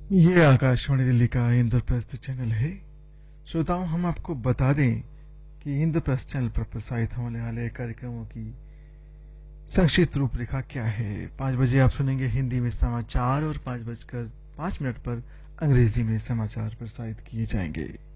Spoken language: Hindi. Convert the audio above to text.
ये आकाशवाणी दिल्ली का इंद्रप्रस्थ चैनल है। श्रोताओं, हम आपको बता दें कि इंद्रप्रस्थ चैनल पर प्रसारित होने वाले कार्यक्रमों की संक्षिप्त रूपरेखा क्या है। 5 बजे आप सुनेंगे हिंदी में समाचार और 5 बजकर 5 मिनट पर अंग्रेजी में समाचार प्रसारित किए जाएंगे।